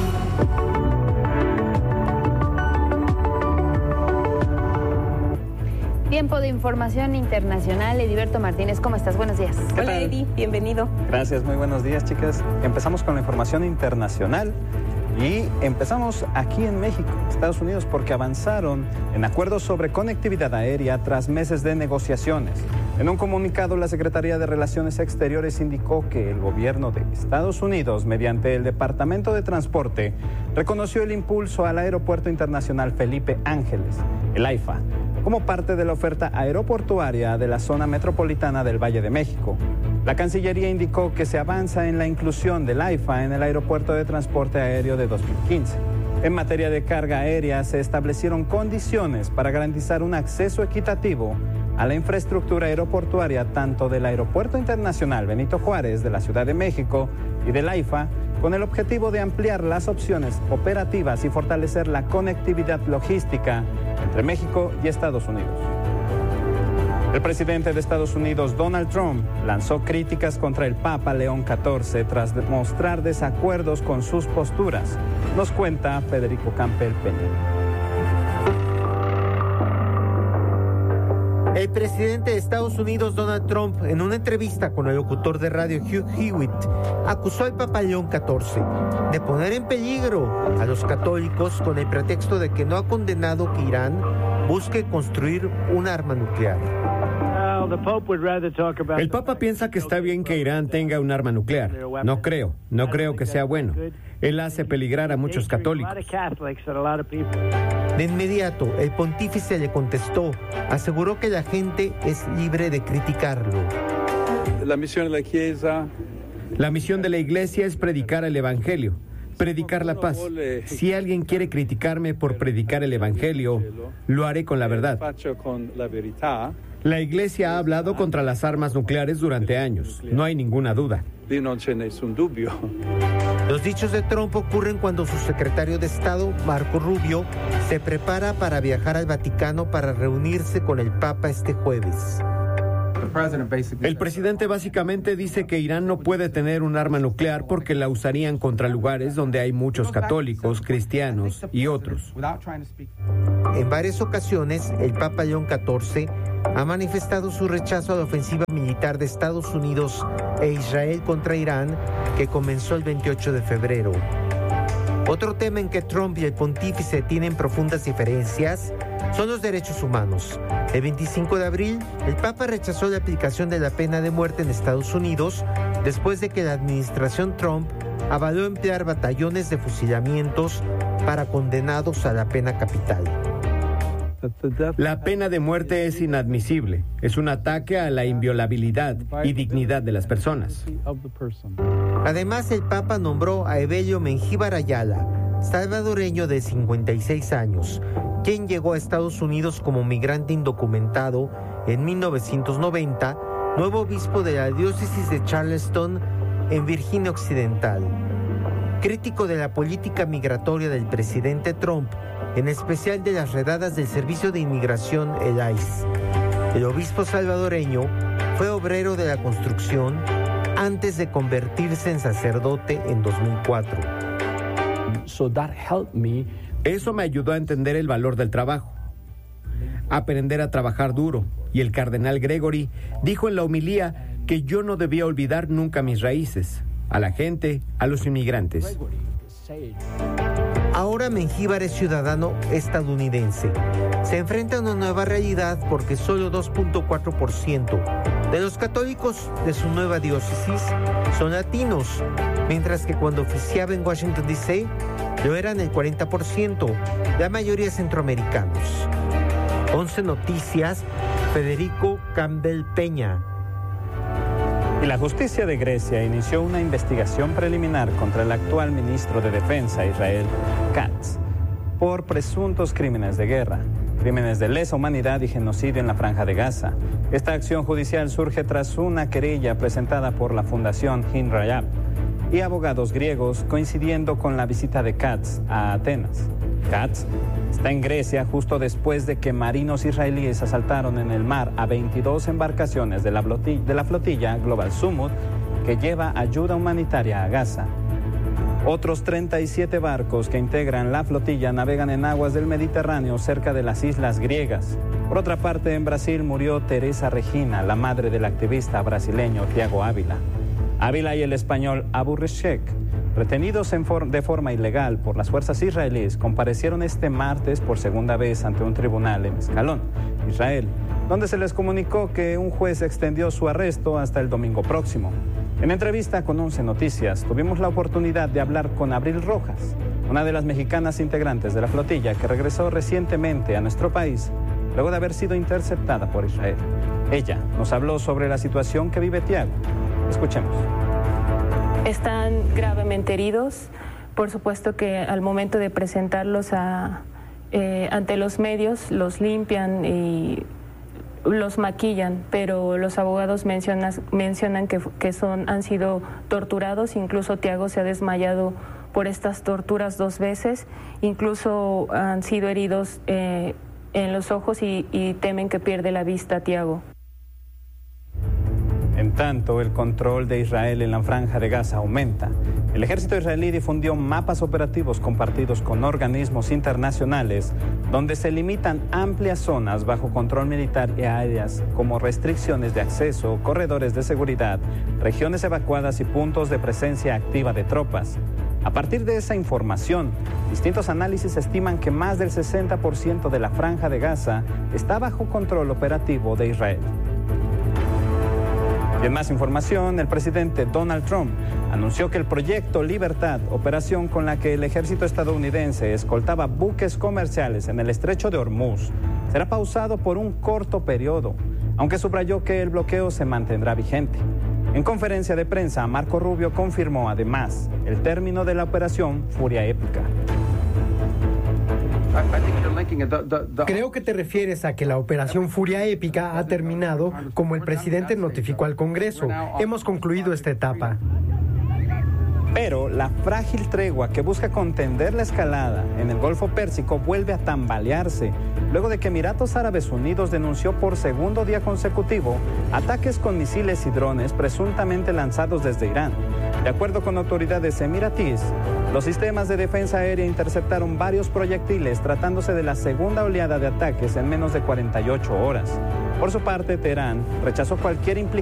Tiempo de información internacional. Ediberto Martínez, ¿cómo estás? Buenos días. Hola, Edi, bienvenido. Gracias, muy buenos días, chicas. Empezamos con la información internacional y empezamos aquí en México, Estados Unidos, porque avanzaron en acuerdos sobre conectividad aérea tras meses de negociaciones. En un comunicado, la Secretaría de Relaciones Exteriores indicó que el gobierno de Estados Unidos, mediante el Departamento de Transporte, reconoció el impulso al Aeropuerto Internacional Felipe Ángeles, el AIFA, como parte de la oferta aeroportuaria de la zona metropolitana del Valle de México. La Cancillería indicó que se avanza en la inclusión del AIFA en el Aeropuerto de Transporte Aéreo de dos mil quince. En materia de carga aérea, se establecieron condiciones para garantizar un acceso equitativo a la infraestructura aeroportuaria tanto del Aeropuerto Internacional Benito Juárez de la Ciudad de México y del AIFA, con el objetivo de ampliar las opciones operativas y fortalecer la conectividad logística entre México y Estados Unidos. El presidente de Estados Unidos, Donald Trump, lanzó críticas contra el Papa León catorce tras mostrar desacuerdos con sus posturas. Nos cuenta Federico Campbell Peña. El presidente de Estados Unidos, Donald Trump, en una entrevista con el locutor de radio Hugh Hewitt, acusó al Papa León catorce de poner en peligro a los católicos con el pretexto de que no ha condenado que Irán busque construir un arma nuclear. El Papa piensa que está bien que Irán tenga un arma nuclear. No creo, no creo que sea bueno. Él hace peligrar a muchos católicos. De inmediato, el pontífice le contestó, aseguró que la gente es libre de criticarlo. La misión de la Iglesia... La misión de la Iglesia es predicar el Evangelio. Predicar la paz. Si alguien quiere criticarme por predicar el Evangelio, lo haré con la verdad. La Iglesia ha hablado contra las armas nucleares durante años, no hay ninguna duda. Los dichos de Trump ocurren cuando su secretario de Estado, Marco Rubio, se prepara para viajar al Vaticano para reunirse con el Papa este jueves. El presidente básicamente dice que Irán no puede tener un arma nuclear porque la usarían contra lugares donde hay muchos católicos, cristianos y otros. En varias ocasiones, el Papa León catorce ha manifestado su rechazo a la ofensiva militar de Estados Unidos e Israel contra Irán, que comenzó el veintiocho de febrero. Otro tema en que Trump y el pontífice tienen profundas diferencias son los derechos humanos. El veinticinco de abril, el Papa rechazó la aplicación de la pena de muerte en Estados Unidos después de que la administración Trump avaló emplear batallones de fusilamientos para condenados a la pena capital. La pena de muerte es inadmisible. Es un ataque a la inviolabilidad y dignidad de las personas. Además, el Papa nombró a Evelio Mengíbar Ayala, salvadoreño de cincuenta y seis años, quien llegó a Estados Unidos como migrante indocumentado en mil novecientos noventa, nuevo obispo de la diócesis de Charleston, en Virginia Occidental. Crítico de la política migratoria del presidente Trump, en especial de las redadas del Servicio de Inmigración, el ICE. El obispo salvadoreño fue obrero de la construcción antes de convertirse en sacerdote en dos mil cuatro. Eso me ayudó a entender el valor del trabajo, aprender a trabajar duro, y el cardenal Gregory dijo en la homilía que yo no debía olvidar nunca mis raíces, a la gente, a los inmigrantes. Ahora Mengíbar es ciudadano estadounidense. Se enfrenta a una nueva realidad porque solo dos punto cuatro por ciento de los católicos de su nueva diócesis son latinos, mientras que cuando oficiaba en Washington D C lo eran el cuarenta por ciento, la mayoría centroamericanos. once Noticias, Federico Campbell Peña. Y la justicia de Grecia inició una investigación preliminar contra el actual ministro de Defensa, Israel Katz, por presuntos crímenes de guerra, crímenes de lesa humanidad y genocidio en la Franja de Gaza. Esta acción judicial surge tras una querella presentada por la Fundación Hin Rayab y abogados griegos, coincidiendo con la visita de Katz a Atenas. Katz está en Grecia justo después de que marinos israelíes asaltaron en el mar a veintidós embarcaciones de la flotilla, de la flotilla Global Summit, que lleva ayuda humanitaria a Gaza. Otros treinta y siete barcos que integran la flotilla navegan en aguas del Mediterráneo cerca de las islas griegas. Por otra parte, en Brasil murió Teresa Regina, la madre del activista brasileño Thiago Ávila. Ávila y el español Abu Reshek, retenidos en for- de forma ilegal por las fuerzas israelíes, comparecieron este martes por segunda vez ante un tribunal en Escalón, Israel, donde se les comunicó que un juez extendió su arresto hasta el domingo próximo. En entrevista con once Noticias, tuvimos la oportunidad de hablar con Abril Rojas, una de las mexicanas integrantes de la flotilla que regresó recientemente a nuestro país luego de haber sido interceptada por Israel. Ella nos habló sobre la situación que vive Thiago. Escuchemos. Están gravemente heridos. Por supuesto que al momento de presentarlos a, eh, ante los medios, los limpian y los maquillan, pero los abogados mencionan, mencionan que, que son, han sido torturados. Incluso Thiago se ha desmayado por estas torturas dos veces. Incluso han sido heridos eh, en los ojos y, y temen que pierde la vista Thiago. En tanto, el control de Israel en la Franja de Gaza aumenta. El ejército israelí difundió mapas operativos compartidos con organismos internacionales donde se limitan amplias zonas bajo control militar y áreas como restricciones de acceso, corredores de seguridad, regiones evacuadas y puntos de presencia activa de tropas. A partir de esa información, distintos análisis estiman que más del sesenta por ciento de la Franja de Gaza está bajo control operativo de Israel. Y en más información, el presidente Donald Trump anunció que el proyecto Libertad, operación con la que el ejército estadounidense escoltaba buques comerciales en el estrecho de Hormuz, será pausado por un corto periodo, aunque subrayó que el bloqueo se mantendrá vigente. En conferencia de prensa, Marco Rubio confirmó además el término de la operación Furia Épica. Creo que te refieres a que la operación Furia Épica ha terminado como el presidente notificó al Congreso. Hemos concluido esta etapa. Pero la frágil tregua que busca contender la escalada en el Golfo Pérsico vuelve a tambalearse luego de que Emiratos Árabes Unidos denunció por segundo día consecutivo ataques con misiles y drones presuntamente lanzados desde Irán. De acuerdo con autoridades emiratíes, los sistemas de defensa aérea interceptaron varios proyectiles tratándose de la segunda oleada de ataques en menos de cuarenta y ocho horas. Por su parte, Teherán rechazó cualquier implicación